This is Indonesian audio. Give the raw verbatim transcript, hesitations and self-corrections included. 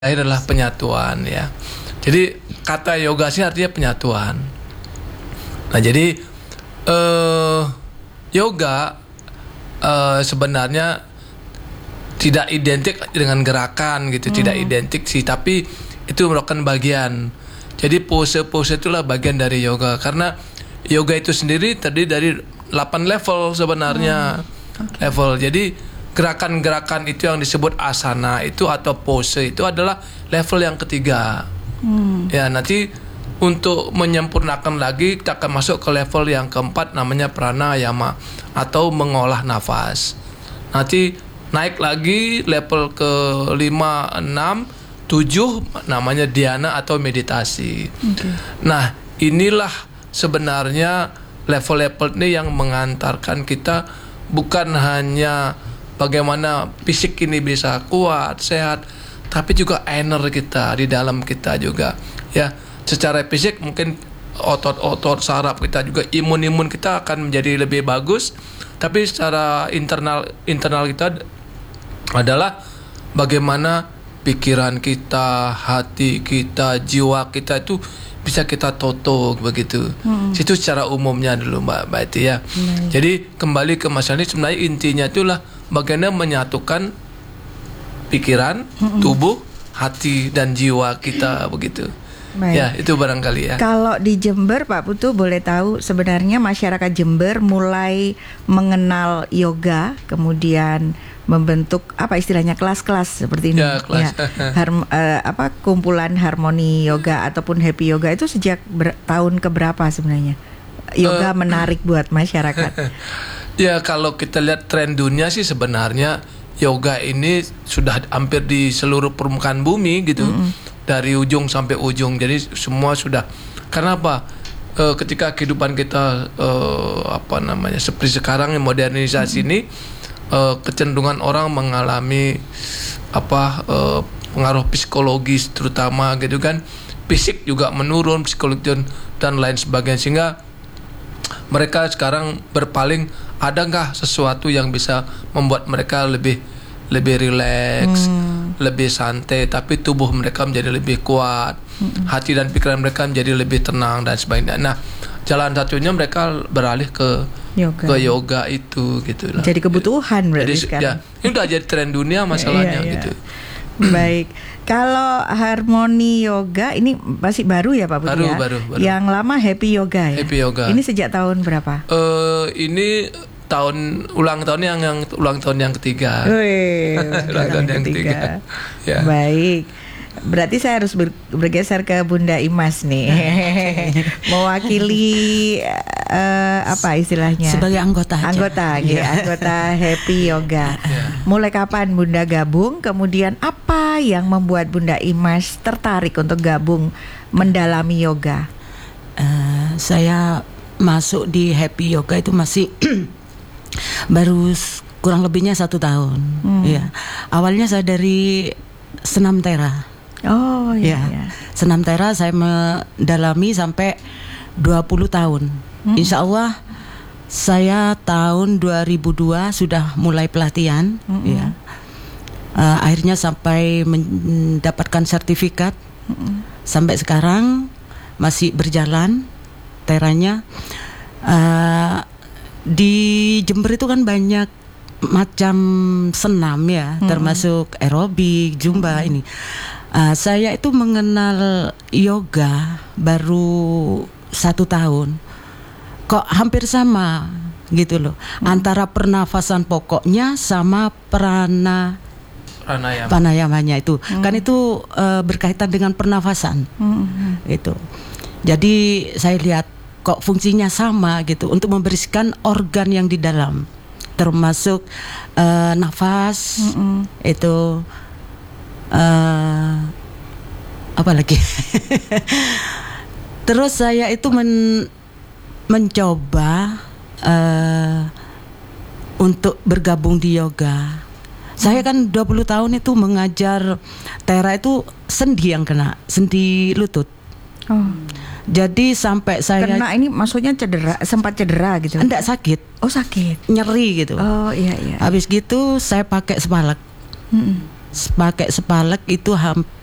adalah penyatuan ya. Jadi kata yoga sih artinya penyatuan. Nah jadi eh, yoga eh, sebenarnya tidak identik dengan gerakan gitu, hmm. tidak identik sih, tapi itu merupakan bagian. Jadi pose-pose itulah bagian dari yoga, karena yoga itu sendiri tadi dari delapan level sebenarnya. Hmm. Okay. Level. Jadi gerakan-gerakan itu yang disebut asana itu atau pose itu adalah level yang ketiga. Hmm. Ya, nanti untuk menyempurnakan lagi kita akan masuk ke level yang keempat namanya pranayama atau mengolah nafas. Nanti naik lagi level ke lima, enam, tujuh namanya dhyana atau meditasi. Okay. Nah, inilah sebenarnya level-level ini yang mengantarkan kita bukan hanya bagaimana fisik ini bisa kuat, sehat, tapi juga energi kita di dalam kita juga. Ya, secara fisik mungkin otot-otot saraf kita juga, imun-imun kita akan menjadi lebih bagus. Tapi secara internal internal kita adalah bagaimana pikiran kita, hati kita, jiwa kita itu bisa kita toto begitu. Hmm. Itu secara umumnya dulu Mbak Mbak Eti ya. Hmm. Jadi kembali ke masalah ini sebenarnya intinya itulah bagaimana menyatukan pikiran, hmm. tubuh, hati dan jiwa kita begitu. Baik. Ya, itu barangkali ya. Kalau di Jember Pak Putu boleh tahu sebenarnya masyarakat Jember mulai mengenal yoga, kemudian membentuk apa istilahnya kelas-kelas seperti ini. Ya, kelas. Ya, harm, uh, apa kumpulan harmoni yoga ataupun happy yoga itu sejak ber, tahun keberapa sebenarnya? Yoga uh, menarik buat masyarakat. Ya, kalau kita lihat tren dunia sih sebenarnya yoga ini sudah hampir di seluruh permukaan bumi gitu. Mm-hmm. Dari ujung sampai ujung. Jadi semua sudah. Karena apa? E, ketika kehidupan kita e, apa namanya seperti sekarang modernisasi mm-hmm. ini e, kecenderungan orang mengalami apa e, pengaruh psikologis terutama gitu kan. Fisik juga menurun, psikologi dan, dan lain sebagainya, sehingga mereka sekarang berpaling, ada nggak sesuatu yang bisa membuat mereka lebih lebih rileks, hmm. lebih santai, tapi tubuh mereka menjadi lebih kuat, hmm. hati dan pikiran mereka menjadi lebih tenang dan sebagainya. Nah, jalan satunya mereka beralih ke yoga, ke yoga itu gitu lah. Jadi kebutuhan berarti jadi, sekarang. Ya, ini udah jadi tren dunia masalahnya iya, iya. gitu. Baik, kalau harmoni yoga ini masih baru ya Pak Putu baru, ya? Baru, baru. Yang lama happy yoga ya? Happy yoga. Ini sejak tahun berapa? Uh, ini tahun ulang tahun yang yang ulang tahun yang ketiga. Wih, ulang tahun yang ketiga. Ya. Baik. Berarti saya harus ber, bergeser ke Bunda Imas nih. Mewakili uh, apa istilahnya? Sebagai anggota aja. Anggota, ya. Anggota Happy Yoga. Ya. Mulai kapan Bunda gabung? Kemudian apa yang membuat Bunda Imas tertarik untuk gabung mendalami yoga? Uh, saya masuk di Happy Yoga itu masih baru kurang lebihnya satu tahun. Hmm. Ya, awalnya saya dari senam tera. Oh iya. Ya. Ya. Senam tera saya mendalami sampai dua puluh tahun. Hmm. Insya Allah saya tahun dua ribu dua sudah mulai pelatihan. Hmm. Ya. Uh, akhirnya sampai mendapatkan sertifikat. Hmm. Sampai sekarang masih berjalan teranya. Uh, Di Jember itu kan banyak macam senam ya, hmm. termasuk aerobik, zumba hmm. ini. Uh, saya itu mengenal yoga baru satu tahun. Kok hampir sama gitu loh, hmm. antara pernafasan pokoknya sama prana pranayama. Pranayamanya itu, hmm. kan itu uh, berkaitan dengan pernafasan. Hmm. Itu. Jadi saya lihat kok fungsinya sama gitu untuk membersihkan organ yang di dalam, termasuk uh, nafas, mm-mm. itu uh, apa lagi? Terus saya itu men, mencoba uh, untuk bergabung di yoga. Saya kan dua puluh tahun itu mengajar tera itu sendi yang kena, sendi lutut. Oh. Jadi sampai saya kena ini maksudnya cedera, sempat cedera gitu. Enggak sakit. Oh sakit. Nyeri gitu. Oh iya iya. Habis gitu saya pakai sepalek. Mm-mm. Pakai sepalek itu hampir